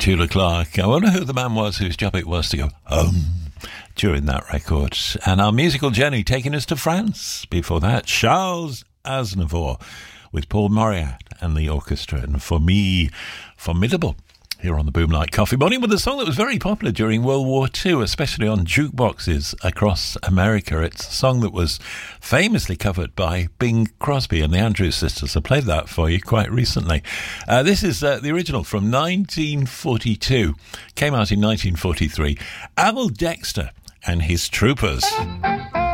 Petula Clark. I wonder who the man was whose job it was to go during that record. And our musical journey taking us to France. Before that, Charles Aznavour with Paul Mauriat and the orchestra. And for me, formidable. Here on the Boomlight Coffee Morning with a song that was very popular during World War II, especially on jukeboxes across America. It's a song that was famously covered by Bing Crosby and the Andrews Sisters. I played that for you quite recently. This is the original from 1942. Came out in 1943. Al Dexter and his Troopers.